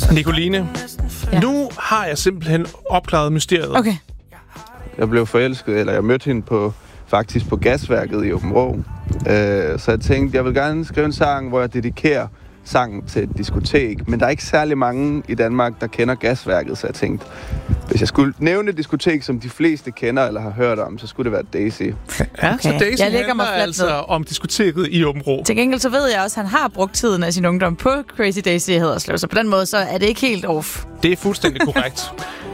Nicoline, nu har jeg simpelthen opklaret mysteriet. Okay. Jeg blev forelsket, eller jeg mødte hende faktisk på gasværket i Aabenraa. Så jeg tænkte, jeg vil gerne skrive en sang, hvor jeg dedikerer sangen til et diskotek. Men der er ikke særlig mange i Danmark, der kender gasværket, så jeg tænkte, hvis jeg skulle nævne et diskotek, som de fleste kender eller har hørt om, så skulle det være Daisy. Ja, Okay. så Daisy Jeg lægger mig handler fladt altså ned. om diskoteket i Aabenraa. Til gengæld så ved jeg også, at han har brugt tiden af sin ungdom på Crazy Daisy i Haderslev, så på den måde så er det ikke helt off. Det er fuldstændig korrekt.